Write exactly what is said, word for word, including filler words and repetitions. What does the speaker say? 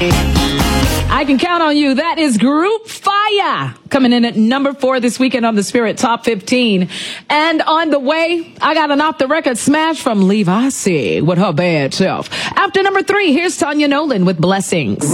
I Can Count on You. That is Group Fire coming in at number four this weekend on the Spirit Top fifteen. And on the way, I got an off-the-record smash from Levi C with her bad self. After number three, here's Tanya Nolan with Blessings.